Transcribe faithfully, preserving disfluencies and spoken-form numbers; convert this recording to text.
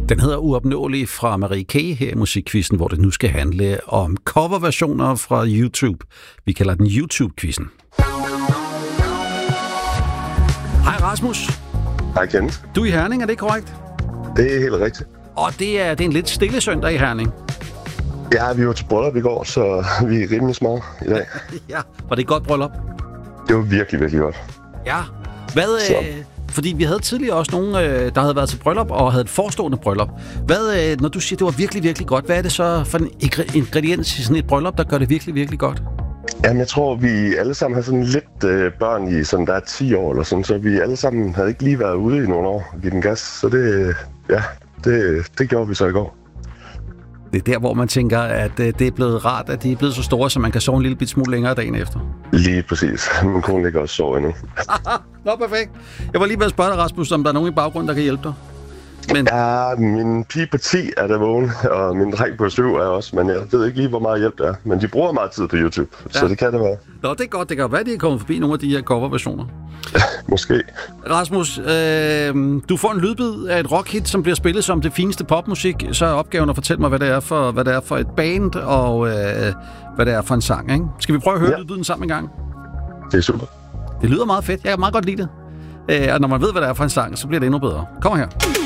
Den hedder Uopnåelig fra Marie K. her i Musikquizzen, hvor det nu skal handle om coverversioner fra YouTube. Vi kalder den YouTube-quizzen. Hej Rasmus. Hej Kenneth. Du er i Herning, er det korrekt? Det er helt rigtigt. Og det er, det er en lidt stille søndag i Herning. Ja, vi var til bryllup i går, så vi er rimelig små i dag. Ja, var det et godt bryllup? Det var virkelig, virkelig godt. Ja. Hvad, så. øh, fordi vi havde tidligere også nogen, øh, der havde været til bryllup og havde et forestående bryllup. Hvad, øh, når du siger, det var virkelig, virkelig godt, hvad er det så for en ingrediens i sådan et bryllup, der gør det virkelig, virkelig godt? Jamen, jeg tror, vi alle sammen har sådan lidt øh, børn i sådan, der er ti år eller sådan, så vi alle sammen havde ikke lige været ude i nogle år og give den gas. Så det, ja, det, det gjorde vi så i går. Det er der, hvor man tænker, at det er blevet rart, at de er blevet så store, så man kan sove en lille bit smule længere dagen efter. Lige præcis. Min kone ligger også sove endnu. Nå, perfekt. Jeg var lige ved at spørge dig, Rasmus, om der er nogen i baggrunden, der kan hjælpe dig. Men... Ja, min pige på ti er der vågen, og min dreng på syv er også, men jeg ved ikke lige, hvor meget hjælp der er. Men de bruger meget tid på YouTube, ja. Så det kan det være. Nå, det er godt. Det kan være, at de er kommet forbi nogle af de her coverversioner. Måske. Rasmus, øh, du får en lydbid af et rockhit, som bliver spillet som det fineste popmusik. Så er opgaven at fortælle mig, hvad det er for, hvad det er for et band, og øh, hvad det er for en sang, ikke? Skal vi prøve at høre ja. lydbiden sammen en gang? Det er super. Det lyder meget fedt. Jeg kan meget godt lide det. Øh, og når man ved, hvad det er for en sang, så bliver det endnu bedre. Kom her.